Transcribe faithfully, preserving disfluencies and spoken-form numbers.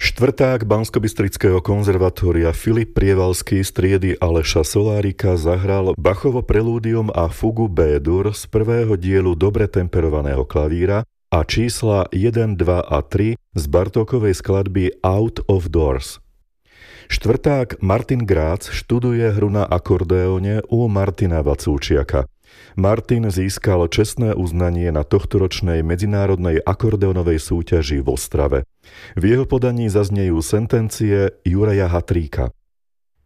Štvrták Banskobystrického konzervatória Filip Prievalský z triedy Aleša Solárika zahral Bachovo prelúdium a fugu B-dur z prvého dielu dobre temperovaného klavíra a čísla jeden, dva a tri z Bartókovej skladby Out of Doors. Štvrták Martin Grác študuje hru na akordeóne u Martina Vacúčiaka. Martin získal čestné uznanie na tohtoročnej medzinárodnej akordeónovej súťaži v Ostrave. V jeho podaní zaznejú sentencie Juraja Hatríka.